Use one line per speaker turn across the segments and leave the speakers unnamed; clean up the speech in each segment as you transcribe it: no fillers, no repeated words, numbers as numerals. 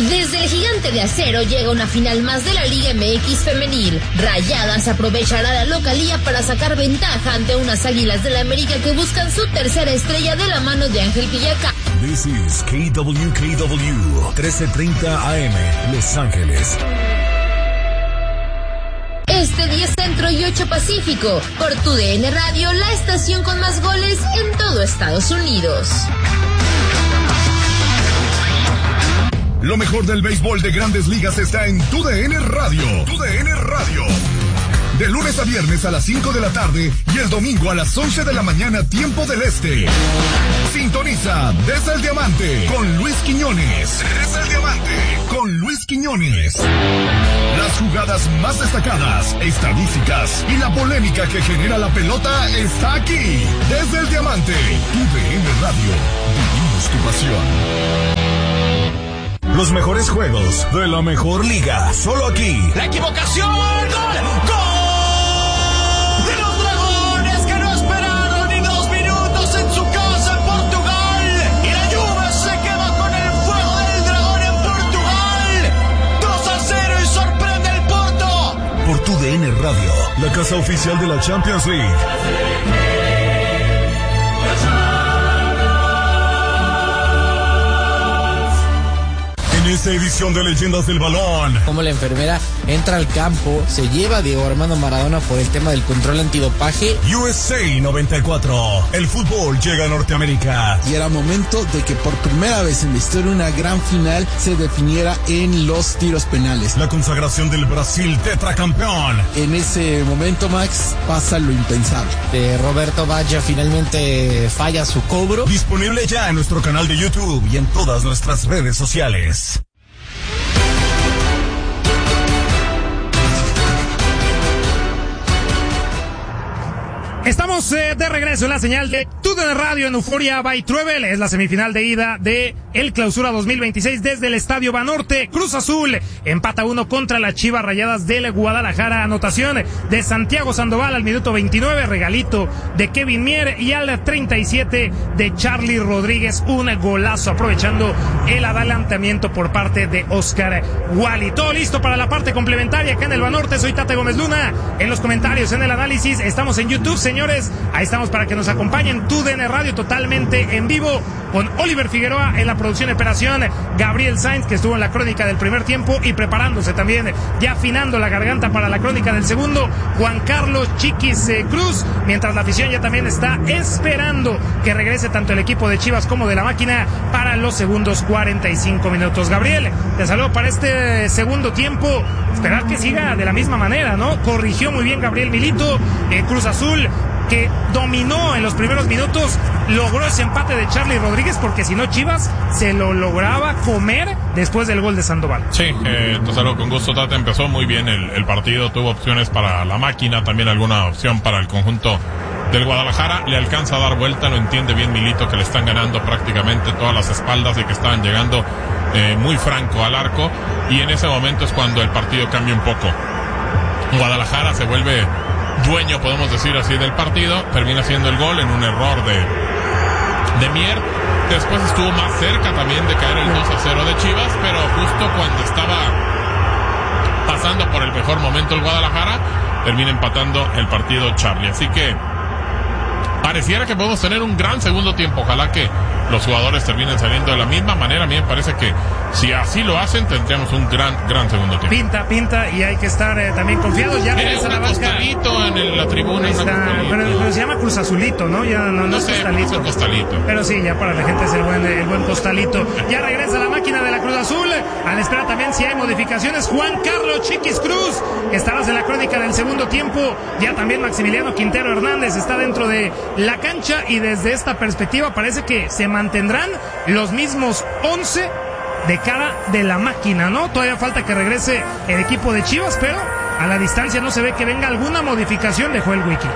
Desde el Gigante de Acero llega una final más de la Liga MX femenil. Rayadas aprovechará la localía para sacar ventaja ante unas Águilas del América que buscan su tercera estrella de la mano de Ángel Villacá.
This is KWKW 1330 AM, Los Ángeles.
Este 10 Centro y 8 Pacífico, por TUDN Radio, la estación con más goles en todo Estados Unidos.
Lo mejor del béisbol de Grandes Ligas está en TUDN Radio. TUDN Radio. De lunes a viernes a las 5 de la tarde y el domingo a las 11 de la mañana, tiempo del este. Sintoniza Desde el Diamante con Luis Quiñones. Desde el Diamante con Luis Quiñones. Las jugadas más destacadas, estadísticas y la polémica que genera la pelota está aquí. Desde el Diamante, TUDN Radio. Vivimos tu pasión. Los mejores juegos de la mejor liga, solo aquí.
La equivocación, gol, gol de los Dragones que no esperaron ni 2 minutos en su casa en Portugal. Y la Juve se queda con el fuego del Dragón en Portugal. 2-0 y sorprende el Porto.
Por TUDN Radio, la casa oficial de la Champions League. En esta edición de Leyendas del Balón,
como la enfermera entra al campo, se lleva a Diego Armando Maradona por el tema del control antidopaje.
USA 94, el fútbol llega a Norteamérica.
Y era momento de que por primera vez en la historia una gran final se definiera en los tiros penales.
La consagración del Brasil tetracampeón.
En ese momento, Max, pasa lo impensable.
Roberto Baggio finalmente falla su cobro.
Disponible ya en nuestro canal de YouTube y en todas nuestras redes sociales.
Estamos de regreso en la señal de TUDN Radio en Euforia by Travel. Es la semifinal de ida de el Clausura 2026 desde el Estadio Banorte. Cruz Azul empata 1 contra las Chivas Rayadas del Guadalajara. Anotación de Santiago Sandoval al minuto 29, regalito de Kevin Mier, y al 37 de Charly Rodríguez, un golazo aprovechando el adelantamiento por parte de Oscar Wally. Todo listo para la parte complementaria acá en el Banorte. Soy Tate Gómez Luna. En los comentarios, en el análisis, estamos en YouTube, señores, ahí estamos para que nos acompañen. TUDN Radio totalmente en vivo con Oliver Figueroa en la producción y operación, Gabriel Sainz, que estuvo en la crónica del primer tiempo y preparándose también, ya afinando la garganta para la crónica del segundo, Juan Carlos Chiquis Cruz, mientras la afición ya también está esperando que regrese tanto el equipo de Chivas como de la máquina para los segundos 45 minutos. Gabriel, te saludo para este segundo tiempo, esperar que siga de la misma manera, ¿no? Corrigió muy bien Gabriel Milito, Cruz Azul, que dominó en los primeros minutos, logró ese empate de Charly Rodríguez, porque si no Chivas se lo lograba comer después del gol de Sandoval.
Sí, te saludo con gusto, Tate. Empezó muy bien el partido, tuvo opciones para la máquina, también alguna opción para el conjunto del Guadalajara, le alcanza a dar vuelta, lo entiende bien Milito, que le están ganando prácticamente todas las espaldas y que estaban llegando muy franco al arco, y en ese momento es cuando el partido cambia un poco. Guadalajara se vuelve dueño, podemos decir así, del partido, termina haciendo el gol en un error de Mier. Después estuvo más cerca también de caer el 2-0 de Chivas, pero justo cuando estaba pasando por el mejor momento el Guadalajara, termina empatando el partido Charly. Así que pareciera que podemos tener un gran segundo tiempo. Ojalá que los jugadores terminen saliendo de la misma manera. A mí me parece que si así lo hacen, tendríamos un gran segundo tiempo.
Pinta, y hay que estar también confiados. Ya regresa la banca.
Costalito en la tribuna.
Pero se llama Cruz Azulito, ¿no? Ya no es
sé,
Costalito.
Costalito.
Pero sí, ya para la gente es el buen Costalito. Ya regresa la máquina de la Cruz Azul. A la espera también si hay modificaciones. Juan Carlos Chiquis Cruz, que estarás en la crónica del segundo tiempo. Ya también Maximiliano Quintero Hernández está dentro de la cancha, y desde esta perspectiva parece que se mantendrán los mismos 11 de cara de la máquina, ¿no? Todavía falta que regrese el equipo de Chivas, pero a la distancia no se ve que venga alguna modificación de Joel Wiki.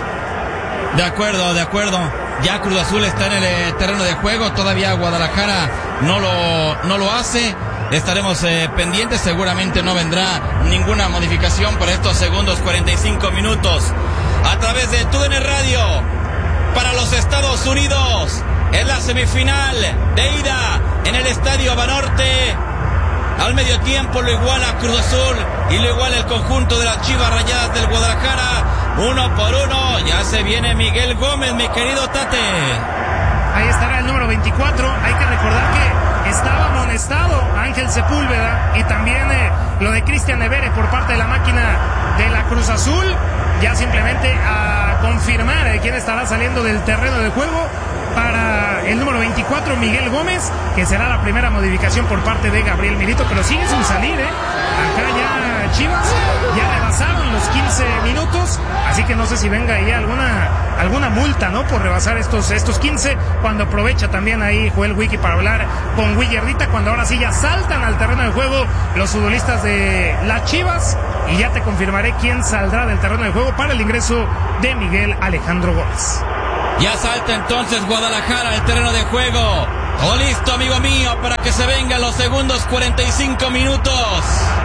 De acuerdo. Ya Cruz Azul está en el terreno de juego, todavía Guadalajara no lo hace. Estaremos pendientes, seguramente no vendrá ninguna modificación para estos segundos 45 minutos. A través de TUDN Radio, para los Estados Unidos, en la semifinal de ida en el Estadio Banorte. Al medio tiempo lo iguala Cruz Azul y lo iguala el conjunto de las Chivas Rayadas del Guadalajara. 1 por 1. Ya se viene Miguel Gómez, mi querido Tate.
Ahí estará el número 24. Hay que recordar que estaba amonestado Ángel Sepúlveda y también lo de Cristian Nevere por parte de la máquina de la Cruz Azul. Ya simplemente a confirmar quién estará saliendo del terreno de juego para el número 24, Miguel Gómez, que será la primera modificación por parte de Gabriel Milito, pero sigue sin salir, Acá ya Chivas ya rebasaron los 15 minutos, así que no sé si venga ahí alguna multa, ¿no? Por rebasar estos 15, cuando aprovecha también ahí Joel Wiki para hablar con Willardita, cuando ahora sí ya saltan al terreno de juego los futbolistas de las Chivas, y ya te confirmaré quién saldrá del terreno de juego para el ingreso de Miguel Alejandro Gómez.
Ya salta entonces Guadalajara al terreno de juego. Todo listo, amigo mío, para que se vengan los segundos 45 minutos.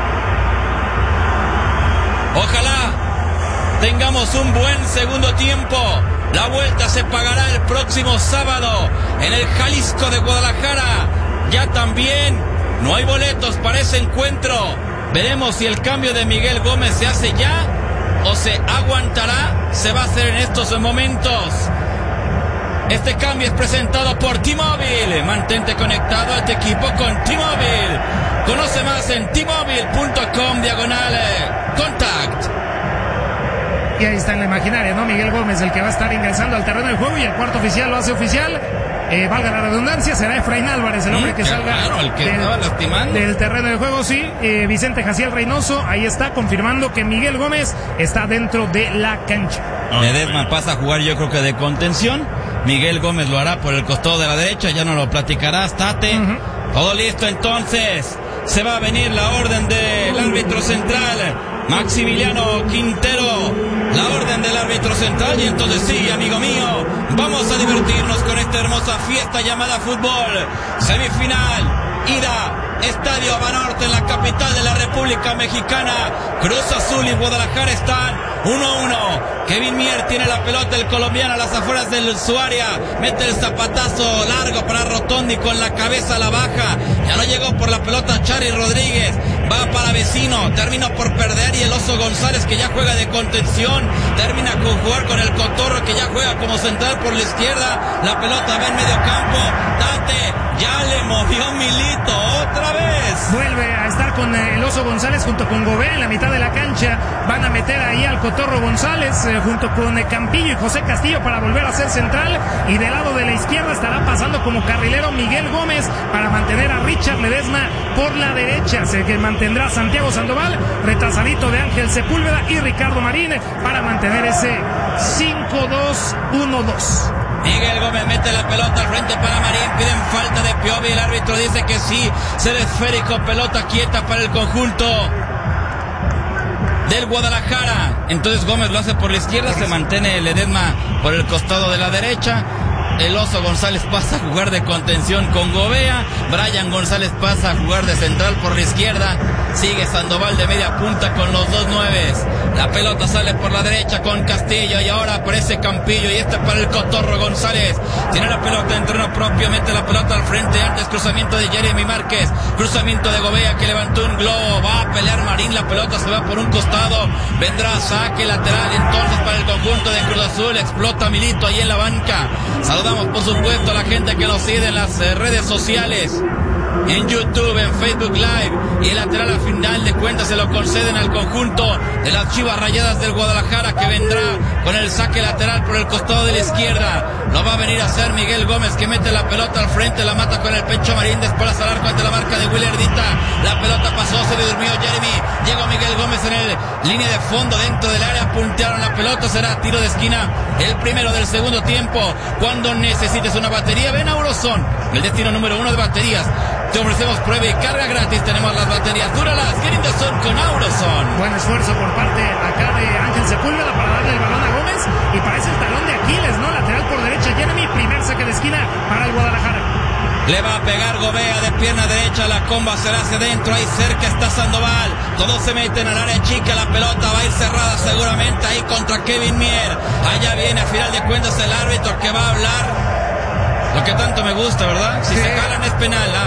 Ojalá tengamos un buen segundo tiempo. La vuelta se pagará el próximo sábado en el Jalisco de Guadalajara. Ya también no hay boletos para ese encuentro. Veremos si el cambio de Miguel Gómez se hace ya o se aguantará. Se va a hacer en estos momentos. Este cambio es presentado por T-Mobile. Mantente conectado a tu equipo con T-Mobile. Conoce más en t-mobile.com/contact.
Y ahí está en la imaginaria, ¿no? Miguel Gómez, el que va a estar ingresando al terreno del juego, y el cuarto oficial lo hace oficial. Valga la redundancia, será Efraín Álvarez el hombre que salga del terreno de juego, sí. Vicente Jaciel Reynoso, ahí está, confirmando que Miguel Gómez está dentro de la cancha.
Ledesma pasa a jugar, yo creo que de contención. Miguel Gómez lo hará por el costado de la derecha, ya no lo platicarás, Tate. Todo listo entonces. Se va a venir la orden del árbitro central, Maximiliano Quintero. La orden del árbitro central, y entonces sí, amigo mío, vamos a divertirnos con esta hermosa fiesta llamada fútbol. Semifinal, ida, Estadio Banorte en la capital de la República Mexicana. Cruz Azul y Guadalajara están 1-1. Kevin Mier tiene la pelota, el colombiano, a las afueras de su área. Mete el zapatazo largo para Rotondi con la cabeza a la baja. Ya no llegó por la pelota Chary Rodríguez. Va para Vecino, termina por perder, y el Oso González, que ya juega de contención, termina con jugar con el Cotorro, que ya juega como central por la izquierda. La pelota va en medio campo. Tate, ya le movió Milito otra vez.
Vuelve a estar con el Oso González junto con Gobea en la mitad de la cancha. Van a meter ahí al Cotorro González junto con Campillo y José Castillo para volver a ser central, y del lado de la izquierda estará pasando como carrilero Miguel Gómez para mantener a Richard Ledesma por la derecha. Se que mantendrá Santiago Sandoval, retrasadito de Ángel Sepúlveda, y Ricardo Marín para mantener ese 5-2-1-2.
Miguel Gómez mete la pelota al frente para Marín, piden falta de Piovi, el árbitro dice que sí, ser esférico, pelota quieta para el conjunto del Guadalajara. Entonces Gómez lo hace por la izquierda, se mantiene Ledesma por el costado de la derecha. El Oso González pasa a jugar de contención con Gobea. Brian González pasa a jugar de central por la izquierda. Sigue Sandoval de media punta con los dos nueves. La pelota sale por la derecha con Castillo, y ahora aparece Campillo, y para el Cotorro González. Tiene la pelota en terreno propio, mete la pelota al frente. Antes cruzamiento de Jeremy Márquez, cruzamiento de Gobea, que levantó un globo. Va a pelear Marín, la pelota se va por un costado. Vendrá saque lateral entonces para el conjunto de Cruz Azul. Explota Milito ahí en la banca. Saludamos por supuesto a la gente que nos sigue en las redes sociales, en YouTube, en Facebook Live, y el lateral a final de cuentas se lo conceden al conjunto de las Chivas Rayadas del Guadalajara, que vendrá con el saque lateral por el costado de la izquierda. Lo va a venir a hacer Miguel Gómez, que mete la pelota al frente, la mata con el pecho Marín, después al arco ante la marca de Willardita. La pelota pasó, se le durmió Jeremy, llegó Miguel Gómez en el línea de fondo dentro del área, puntearon la pelota, será tiro de esquina, el primero del segundo tiempo. Cuando necesites una batería, ven a Auroson, el destino número 1 de baterías. Te ofrecemos prueba y carga gratis. Tenemos las baterías Duralas, get in the sun con Auroson.
Buen esfuerzo por parte acá de Ángel Sepúlveda para darle el balón a Gómez, y parece el talón de Aquiles, ¿no? Lateral por derecha Jeremy, primer saque de esquina para el Guadalajara.
Le va a pegar Gobea de pierna derecha, la comba será hacia adentro, ahí cerca está Sandoval. Todos se meten al área chica, la pelota va a ir cerrada seguramente ahí contra Kevin Mier. Allá viene a final de cuentas el árbitro, que va a hablar lo que tanto me gusta, ¿verdad? Si se jalan es penal.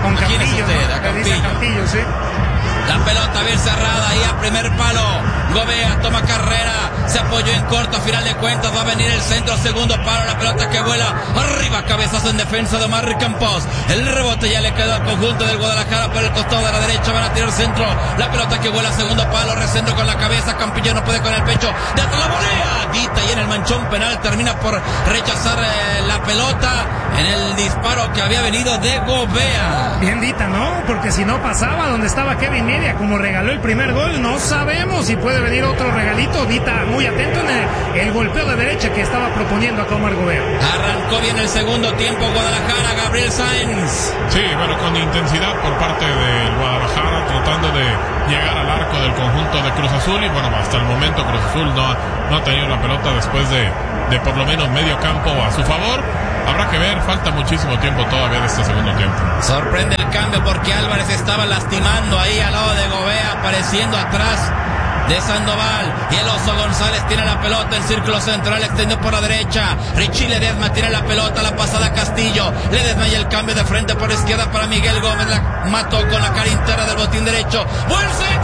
Con
Imagínese
Campillo,
usted,
¿no?
a
Le dice Campillo, sí.
La pelota bien cerrada ahí a primer palo. Gobea toma carrera. Se apoyó en corto. A final de cuentas va a venir el centro. Segundo palo. La pelota que vuela arriba. Cabezazo en defensa de Omar Campos. El rebote ya le quedó al conjunto del Guadalajara por el costado de la derecha. Van a tirar centro. La pelota que vuela segundo palo. Recentro con la cabeza. Campillo no puede con el pecho. De atrás la volea. Dita y en el manchón penal termina por rechazar la pelota en el disparo que había venido de Gobea.
Bien Dita, ¿no? Porque si no pasaba donde estaba Kevin Media, como regaló el primer gol, no sabemos si puede venir otro regalito. Dita muy atento en el golpeo de derecha que estaba proponiendo a Omar Gobea.
Arrancó bien el segundo tiempo Guadalajara, Gabriel Sáenz.
Sí, bueno, con intensidad por parte del Guadalajara, tratando de llegar al arco del conjunto de Cruz Azul. Y bueno, hasta el momento Cruz Azul no ha tenido la pelota después de por lo menos medio campo a su favor. Habrá que ver, falta muchísimo tiempo todavía de este segundo tiempo.
Sorprende el cambio porque Álvarez estaba lastimando ahí al lado de Gobea, apareciendo atrás de Sandoval. Y el Oso González tiene la pelota en círculo central, extendió por la derecha. Richie Ledesma tiene la pelota, la pasada a Castillo. Ledesma y el cambio de frente por la izquierda para Miguel Gómez. La mató con la cara interna del botín derecho. ¡Buen centro!